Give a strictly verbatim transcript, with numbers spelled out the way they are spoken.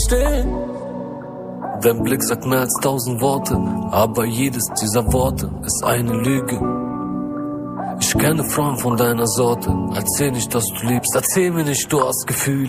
verstehen. Dein Blick sagt mehr als tausend Worte, aber jedes dieser Worte ist eine Lüge. Ich kenne Frauen von deiner Sorte, erzähl nicht, dass du liebst, erzähl mir nicht, du hast Gefühle.